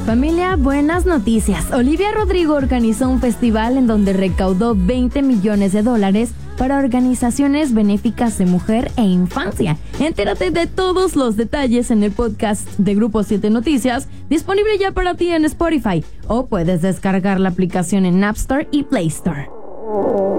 Familia, buenas noticias. Olivia Rodrigo organizó un festival en donde recaudó $20 millones para organizaciones benéficas de mujer e infancia. Entérate de todos los detalles en el podcast de Grupo 7 Noticias, disponible ya para ti en Spotify, o puedes descargar la aplicación en App Store y Play Store.